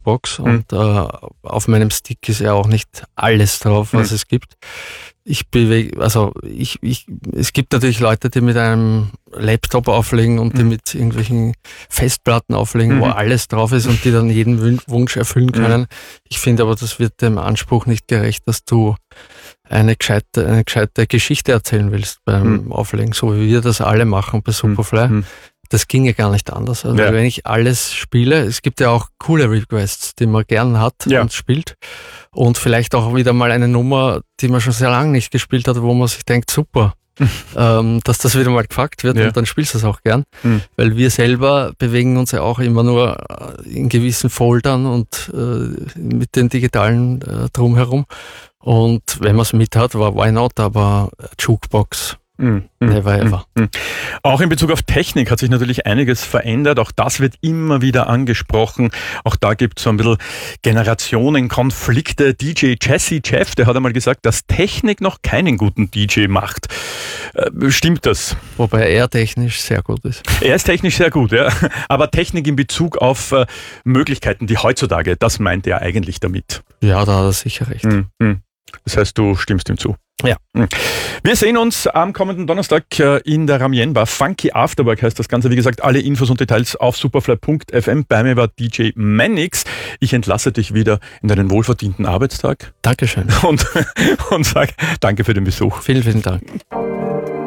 Jukebox und auf meinem Stick ist ja auch nicht alles drauf, was es gibt. Es gibt natürlich Leute, die mit einem Laptop auflegen und die mit irgendwelchen Festplatten auflegen, wo alles drauf ist und die dann jeden Wunsch erfüllen können. Ich finde aber, das wird dem Anspruch nicht gerecht, dass du eine gescheite Geschichte erzählen willst beim Auflegen, so wie wir das alle machen bei Superfly. Das ginge gar nicht anders. Also wenn ich alles spiele, es gibt ja auch coole Requests, die man gern hat und spielt. Und vielleicht auch wieder mal eine Nummer, die man schon sehr lange nicht gespielt hat, wo man sich denkt, super, dass das wieder mal gefragt wird und dann spielst du es auch gern. Weil wir selber bewegen uns ja auch immer nur in gewissen Foldern und mit den digitalen drumherum. Und wenn man es mit hat, why not, aber Jukebox. Never ever. Auch in Bezug auf Technik hat sich natürlich einiges verändert. Auch das wird immer wieder angesprochen. Auch da gibt es so ein bisschen Generationenkonflikte. DJ Jazzy Jeff, der hat einmal gesagt, dass Technik noch keinen guten DJ macht. Stimmt das? Wobei er technisch sehr gut ist. Er ist technisch sehr gut, ja. Aber Technik in Bezug auf Möglichkeiten, die heutzutage, das meint er eigentlich damit. Ja, da hat er sicher recht. Das heißt, du stimmst ihm zu. Ja. Wir sehen uns am kommenden Donnerstag in der Ramien Bar. Funky Afterwork heißt das Ganze. Wie gesagt, alle Infos und Details auf superfly.fm. Bei mir war DJ Mannix. Ich entlasse dich wieder in deinen wohlverdienten Arbeitstag. Dankeschön. Und sage danke für den Besuch. Vielen, vielen Dank.